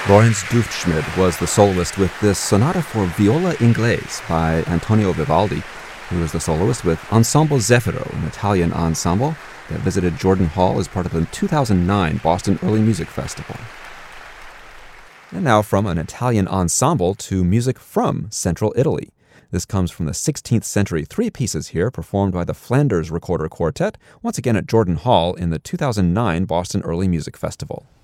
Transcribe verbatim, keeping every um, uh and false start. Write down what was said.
Lorenz Dufschmid was the soloist with this sonata for viola inglese by Antonio Vivaldi, who was the soloist with Ensemble Zeffiro, an Italian ensemble that visited Jordan Hall as part of the two thousand nine Boston Early Music Festival. And now from an Italian ensemble to music from Central Italy. This comes from the sixteenth century three pieces here performed by the Flanders Recorder Quartet, once again at Jordan Hall in the two thousand nine Boston Early Music Festival.